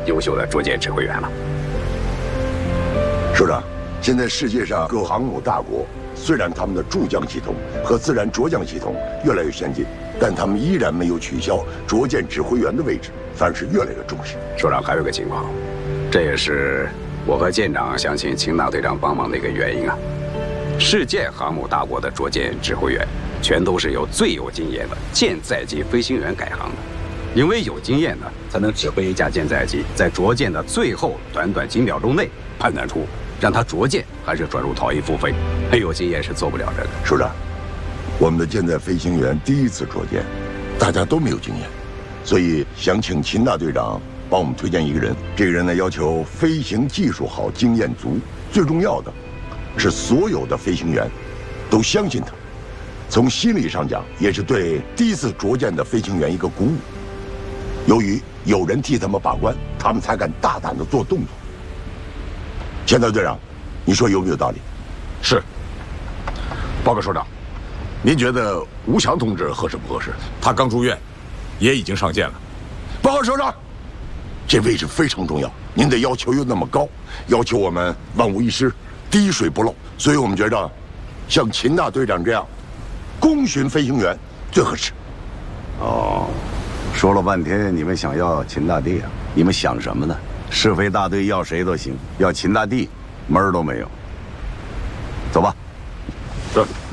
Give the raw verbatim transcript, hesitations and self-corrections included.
优秀的捉舰指挥员了。 首长，现在世界上各航母大国，虽然他们的助降系统和自然着降系统越来越先进，但他们依然没有取消着舰指挥员的位置，反而是越来越重视。 首长，还有个情况，这也是我和舰长想请秦大队长帮忙的一个原因啊。世界航母大国的着舰指挥员，全都是由最有经验的舰载机飞行员改行的。因为有经验呢，才能指挥一架舰载机在着舰的最后短短几秒钟内判断出让它着舰还是转入逃逸复飞。没有经验是做不了这个。 首长，我们的舰载飞行员第一次着舰，大家都没有经验，所以想请秦大队长帮我们推荐一个人。这个人呢，要求飞行技术好、经验足，最重要的是所有的飞行员都相信他。从心理上讲，也是对第一次着舰的飞行员一个鼓舞。由于有人替他们把关，他们才敢大胆地做动作。钱大队长，你说有没有道理？ 是。报告首长，您觉得吴强同志合适不合适？他刚住院，也已经上舰了。 报告首长，这位置非常重要，您的要求又那么高，要求我们万无一失，滴水不漏，所以我们觉得，像秦大队长这样，功勋飞行员最合适。 哦。说了半天，你们想要秦大帝啊？你们想什么呢？试飞大队要谁都行，要秦大帝门儿都没有。走吧。 是。